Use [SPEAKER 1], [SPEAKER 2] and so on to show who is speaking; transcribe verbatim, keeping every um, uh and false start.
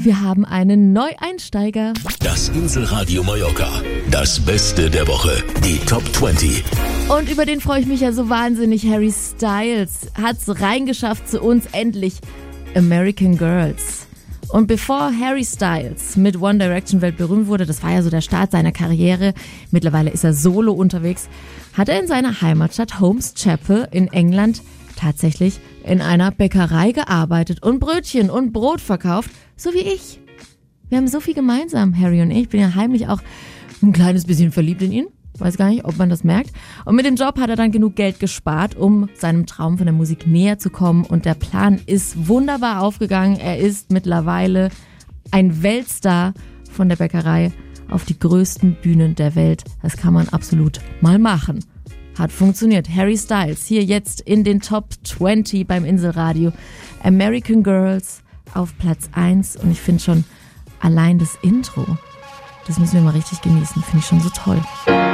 [SPEAKER 1] Wir haben einen Neueinsteiger.
[SPEAKER 2] Das Inselradio Mallorca. Das Beste der Woche. Die Top zwanzig.
[SPEAKER 1] Und über den freue ich mich ja so wahnsinnig. Harry Styles hat's reingeschafft zu uns endlich. American Girls. Und bevor Harry Styles mit One Direction weltberühmt wurde, das war ja so der Start seiner Karriere, mittlerweile ist er solo unterwegs, hat er in seiner Heimatstadt Holmes Chapel in England tatsächlich in einer Bäckerei gearbeitet und Brötchen und Brot verkauft, so wie ich. Wir haben so viel gemeinsam, Harry und ich. Ich bin ja heimlich auch ein kleines bisschen verliebt in ihn. Weiß gar nicht, ob man das merkt. Und mit dem Job hat er dann genug Geld gespart, um seinem Traum von der Musik näher zu kommen. Und der Plan ist wunderbar aufgegangen. Er ist mittlerweile ein Weltstar von der Bäckerei auf die größten Bühnen der Welt. Das kann man absolut mal machen. Hat funktioniert. Harry Styles hier jetzt in den Top zwanzig beim Inselradio. American Girls auf Platz eins. Und ich finde schon allein das Intro, das müssen wir mal richtig genießen. Finde ich schon so toll.